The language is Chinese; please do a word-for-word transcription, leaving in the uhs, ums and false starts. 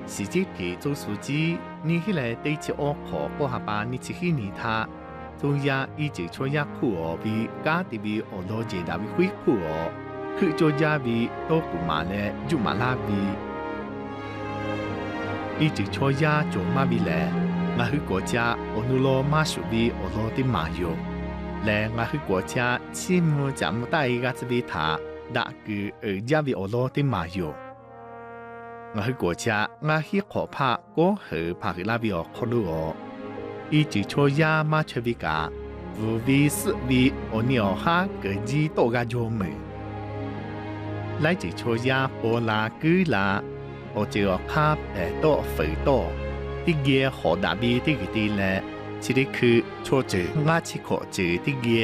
是这个做书记，你起来对起我考过下班，你只去你他，中央一直做一苦哦，比家的比我多接大比会苦哦，去做家比多不嘛嘞，就嘛拉比，一直做一做嘛比嘞，我去国家我努罗马属比我多的嘛有，嘞我去国家起码咱们大一个这边他，那个呃家比我多的嘛有。我去國家，我去可怕過去拍去那邊哦，考慮哦，一直坐呀嘛出邊家，無為是為我鳥下個字多個做咩？來直坐呀波拉古拉，我就要卡誒多肥多，啲嘢好大邊啲嗰啲咧，只係佢坐住我去考住啲嘢。